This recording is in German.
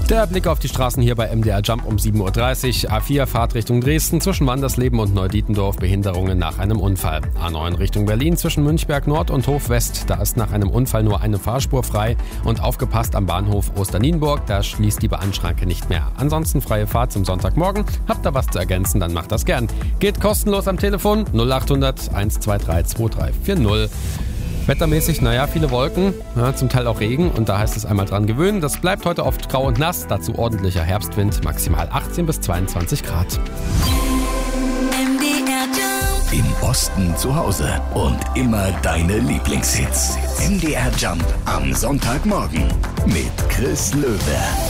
Der Blick auf die Straßen hier bei MDR Jump um 7.30 Uhr. A4 Fahrt Richtung Dresden zwischen Wandersleben und Neudietendorf Behinderungen nach einem Unfall. A9 Richtung Berlin zwischen Münchberg Nord und Hof West. Da ist nach einem Unfall nur eine Fahrspur frei. Und aufgepasst am Bahnhof Osternienburg, da schließt die Bahnschranke nicht mehr. Ansonsten freie Fahrt zum Sonntagmorgen. Habt ihr was zu ergänzen, dann macht das gern. Geht kostenlos am Telefon 0800 123 2340. Wettermäßig, viele Wolken, zum Teil auch Regen und da heißt es einmal dran gewöhnen. Das bleibt heute oft grau und nass, dazu ordentlicher Herbstwind, maximal 18 bis 22 Grad. Im Osten zu Hause und immer deine Lieblingshits. MDR Jump am Sonntagmorgen mit Chris Löwe.